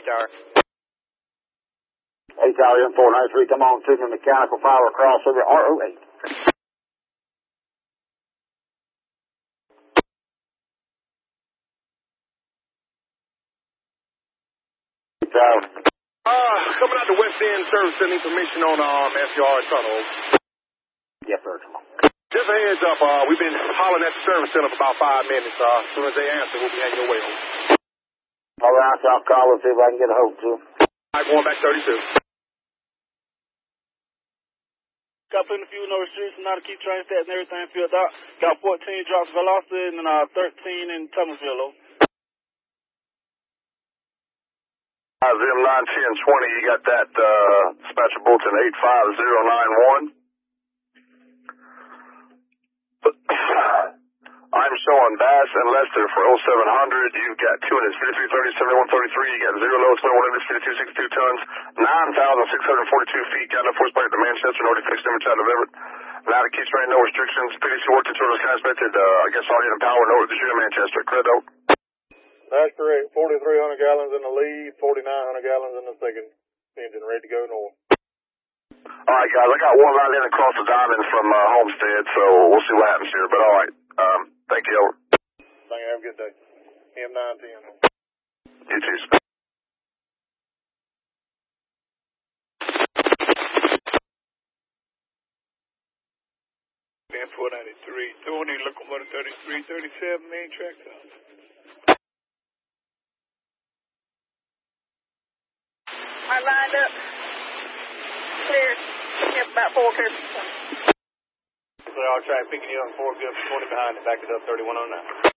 Tower. 8 Tower, M493, come on to the mechanical power crossover, RO8. Tower. Coming out the West End service, sending information on FDR tunnel. Yes, sir, come on. Just a heads up, we've been hollering at the service center for about 5 minutes. As soon as they answer, we'll be heading your way home. All right, I'll call and see if I can get a hold to him. I'm going back 32. Got plenty of fuel, no restrictions, now to keep train stats and everything filled out. Got 14 drops velocity and 13 in Thomasville. Zim 91020, you got that dispatcher bulletin 85091. I'm showing Bass and Lester for 0700. You've got 253, 30, 7133. You got 0 low, 21 inches, 52, 62 tons, 9,642 feet. Got enough horsepower to Manchester, already fixed image out of Everett. Now to keep train, no restrictions. PDC work control is expected. I guess all you in power, no to shoot in Manchester. Credo. That's correct. 4,300 gallons in the lead, 4,900 gallons in the second engine, ready to go north. All right, guys, I got one line in across the diamond from Homestead, so we'll see what happens here. But all right, thank you. Over. Thank you. Have a good day. M910. You too. M493, Tony, locomotive 33, 37, main track south. I lined up. Clear. Yep, about 4 clear. So I'll try picking you on 4 good, 20 behind and back it up 3109.